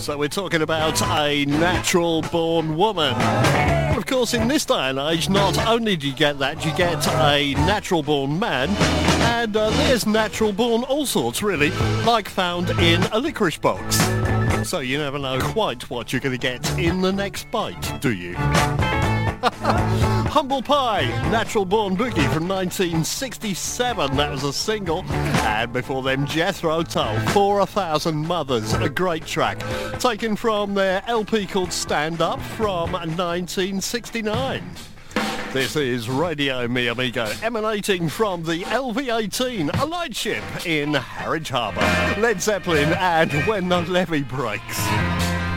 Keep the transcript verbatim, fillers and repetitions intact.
So we're talking about a natural-born woman. Of course, in this day and age, not only do you get that, you get a natural-born man, and uh, there's natural-born all sorts, really, like found in a licorice box. So you never know quite what you're going to get in the next bite, do you? Humble Pie, Natural Born Boogie from nineteen sixty-seven, that was a single. And before them, Jethro Tull, For a Thousand Mothers, a great track, taken from their L P called Stand Up from nineteen sixty-nine. This is Radio Mi Amigo, emanating from the L V eighteen, a lightship in Harwich Harbour. Led Zeppelin and When the Levee Breaks.